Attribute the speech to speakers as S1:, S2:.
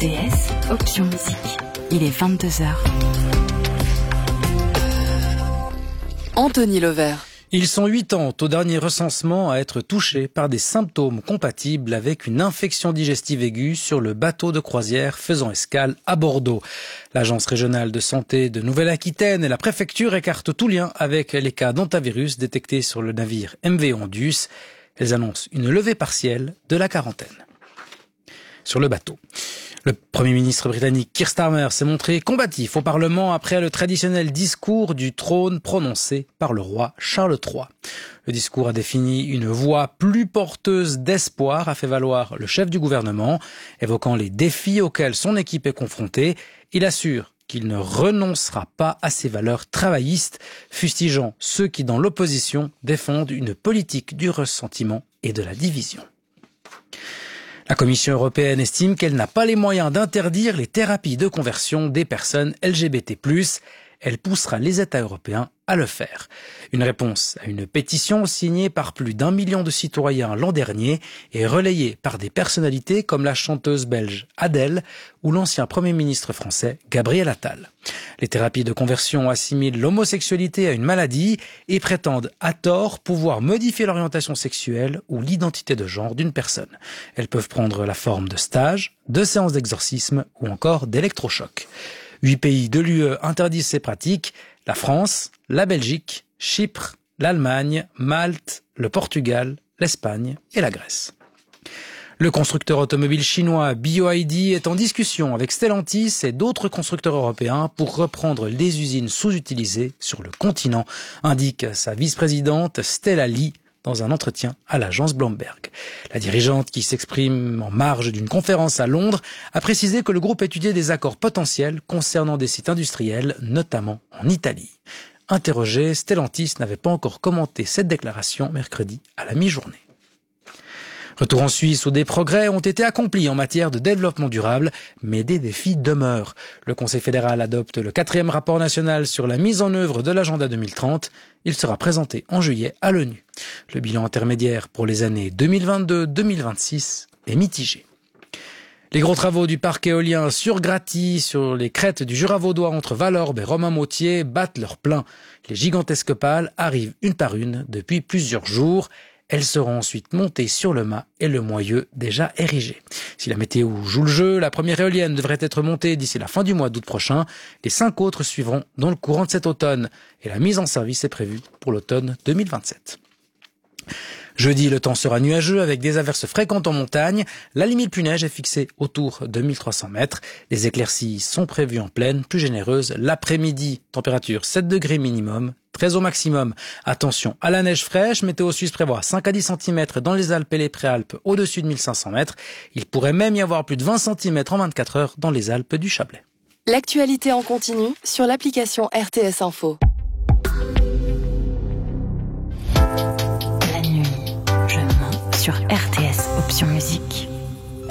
S1: RTS, option musique. Il est 22h.
S2: Anthony Levert.
S3: Ils sont 80 au dernier recensement à être touchés par des symptômes compatibles avec une infection digestive aiguë sur le bateau de croisière faisant escale à Bordeaux. L'Agence régionale de santé de Nouvelle-Aquitaine et la préfecture écartent tout lien avec les cas d'hantavirus détectés sur le navire MV Ondius. Elles annoncent une levée partielle de la quarantaine sur le bateau. Le Premier ministre britannique Keir Starmer s'est montré combatif au Parlement après le traditionnel discours du trône prononcé par le roi Charles III. Le discours a défini une voie plus porteuse d'espoir, a fait valoir le chef du gouvernement, évoquant les défis auxquels son équipe est confrontée. Il assure qu'il ne renoncera pas à ses valeurs travaillistes, fustigeant ceux qui, dans l'opposition, défendent une politique du ressentiment et de la division. La Commission européenne estime qu'elle n'a pas les moyens d'interdire les thérapies de conversion des personnes LGBT+. Elle poussera les États européens à le faire. Une réponse à une pétition signée par plus d'1 million de citoyens l'an dernier et relayée par des personnalités comme la chanteuse belge Adèle ou l'ancien Premier ministre français Gabriel Attal. Les thérapies de conversion assimilent l'homosexualité à une maladie et prétendent à tort pouvoir modifier l'orientation sexuelle ou l'identité de genre d'une personne. Elles peuvent prendre la forme de stages, de séances d'exorcisme ou encore d'électrochocs. 8 pays de l'UE interdisent ces pratiques, la France, la Belgique, Chypre, l'Allemagne, Malte, le Portugal, l'Espagne et la Grèce. Le constructeur automobile chinois BYD est en discussion avec Stellantis et d'autres constructeurs européens pour reprendre les usines sous-utilisées sur le continent, indique sa vice-présidente Stella Li dans un entretien à l'agence Bloomberg. La dirigeante, qui s'exprime en marge d'une conférence à Londres, a précisé que le groupe étudiait des accords potentiels concernant des sites industriels, notamment en Italie. Interrogé, Stellantis n'avait pas encore commenté cette déclaration mercredi à la mi-journée. Retour en Suisse où des progrès ont été accomplis en matière de développement durable, mais des défis demeurent. Le Conseil fédéral adopte le 4e rapport national sur la mise en œuvre de l'agenda 2030. Il sera présenté en juillet à l'ONU. Le bilan intermédiaire pour les années 2022-2026 est mitigé. Les gros travaux du parc éolien sur Graty, sur les crêtes du Jura vaudois entre Valorbe et Romainmôtier, battent leur plein. Les gigantesques pales arrivent une par une depuis plusieurs jours. Elles seront ensuite montées sur le mât et le moyeu déjà érigé. Si la météo joue le jeu, la première éolienne devrait être montée d'ici la fin du mois d'août prochain. Les 5 autres suivront dans le courant de cet automne. Et la mise en service est prévue pour l'automne 2027. Jeudi, le temps sera nuageux avec des averses fréquentes en montagne. La limite pluie-neige est fixée autour de 1300 mètres. Les éclaircies sont prévues en plaine, plus généreuses. L'après-midi, température 7 degrés minimum, 13 au maximum. Attention à la neige fraîche. Météo Suisse prévoit 5 à 10 cm dans les Alpes et les Préalpes au-dessus de 1500 mètres. Il pourrait même y avoir plus de 20 cm en 24 heures dans les Alpes du Chablais.
S2: L'actualité en continu sur l'application RTS Info.
S1: La nuit, je mens sur RTS, option musique.